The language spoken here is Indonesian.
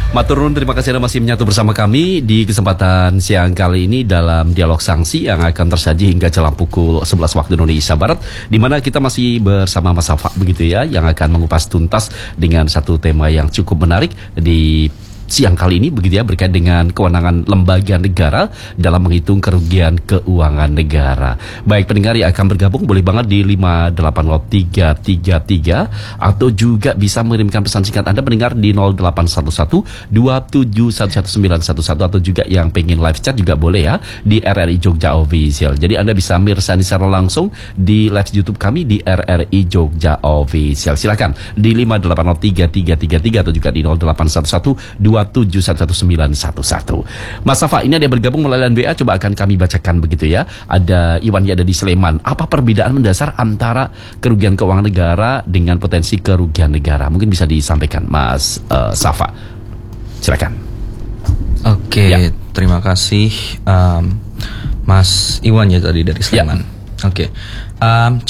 Matur nuwun, terima kasih Anda masih menyatu bersama kami di kesempatan siang kali ini dalam dialog sanksi yang akan tersaji hingga jelang pukul 11 waktu Indonesia Barat, di mana kita masih bersama Mas Safa begitu ya, yang akan mengupas tuntas dengan satu tema yang cukup menarik di siang kali ini begitu ya, berkait dengan kewenangan lembaga negara dalam menghitung kerugian keuangan negara. Baik pendengar yang akan bergabung boleh banget di 580333 atau juga bisa mengirimkan pesan singkat Anda pendengar di 0811-2711-1911 atau juga yang pengen live chat juga boleh ya di RRI Jogja Official. Jadi Anda bisa mirsani secara langsung di live YouTube kami di RRI Jogja Official. Silakan di 580333 atau juga di 0811-2711-1911. Mas Safa, ini ada yang bergabung melalui WA, coba akan kami bacakan begitu ya. Ada Iwan yang ada di Sleman. Apa perbedaan mendasar antara kerugian keuangan negara dengan potensi kerugian negara? Mungkin bisa disampaikan Mas Safa. Silakan. Oke, ya. Terima kasih Mas Iwan ya tadi dari Sleman. Ya. Oke.